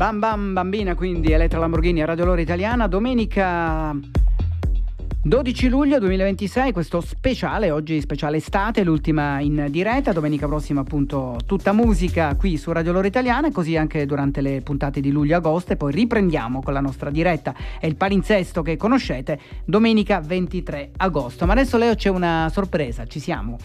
Bam Bam Bambina, quindi Elettra Lamborghini a Radio Loro Italiana. Domenica 12 luglio 2026, questo speciale, oggi speciale estate, l'ultima in diretta. Domenica prossima appunto tutta musica qui su Radio Loro Italiana, e così anche durante le puntate di luglio-agosto, e poi riprendiamo con la nostra diretta e il palinsesto che conoscete domenica 23 agosto. Ma adesso, Leo, c'è una sorpresa, ci siamo?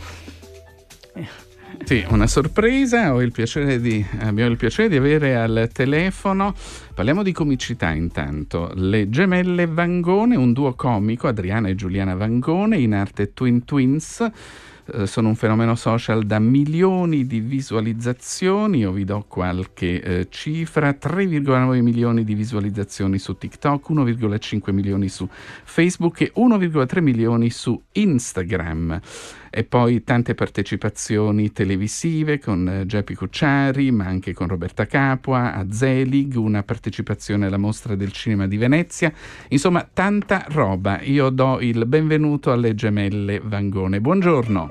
Sì, una sorpresa. Abbiamo il piacere di avere al telefono, parliamo di comicità intanto, le gemelle Vangone, un duo comico, Adriana e Giuliana Vangone, in arte Twin Twins. Sono un fenomeno social da milioni di visualizzazioni. Io vi do qualche cifra: 3,9 milioni di visualizzazioni su TikTok, 1,5 milioni su Facebook e 1,3 milioni su Instagram. E poi tante partecipazioni televisive con Geppi Cucciari, ma anche con Roberta Capua, a Zelig, una partecipazione alla Mostra del Cinema di Venezia. Insomma, tanta roba. Io do il benvenuto alle gemelle Vangone. Buongiorno.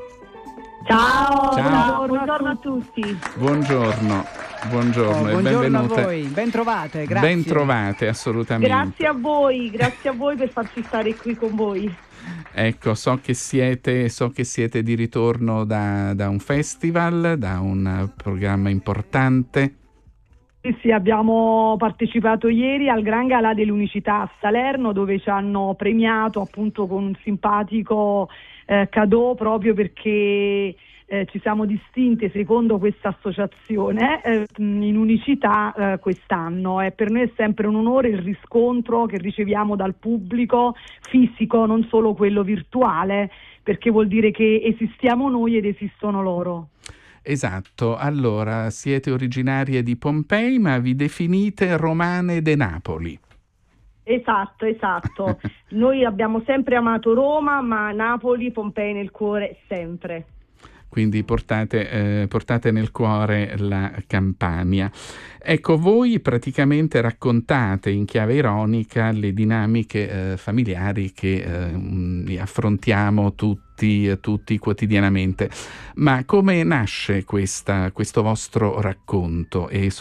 Ciao. Buongiorno a tutti. Buongiorno e buongiorno benvenute. a voi, ben trovate, grazie. Ben trovate, assolutamente. Grazie a voi per farci stare qui con voi. Ecco, so che siete di ritorno da un festival, da un programma importante. Sì, abbiamo partecipato ieri al Gran Galà dell'Unicità a Salerno, dove ci hanno premiato appunto con un simpatico cadeau, proprio perché ci siamo distinte secondo questa associazione in unicità quest'anno. Per noi è sempre un onore il riscontro che riceviamo dal pubblico fisico, non solo quello virtuale, perché vuol dire che esistiamo noi ed esistono loro. Esatto. Allora, siete originarie di Pompei, ma vi definite romane de Napoli. Esatto. Noi abbiamo sempre amato Roma, ma Napoli, Pompei nel cuore sempre. Quindi portate nel cuore la Campania. Ecco, voi praticamente raccontate in chiave ironica le dinamiche familiari che affrontiamo tutti quotidianamente. Ma come nasce questo vostro racconto e